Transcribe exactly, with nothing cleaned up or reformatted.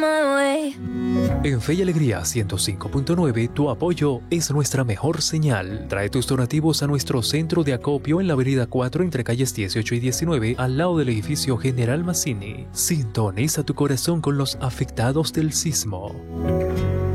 my way. En Fe y Alegría ciento cinco punto nueve, tu apoyo es nuestra mejor señal. Trae tus donativos a nuestro centro de acopio en la avenida cuatro entre calles dieciocho y diecinueve, al lado del edificio General Mazzini. Sintoniza tu corazón con los afectados del sismo.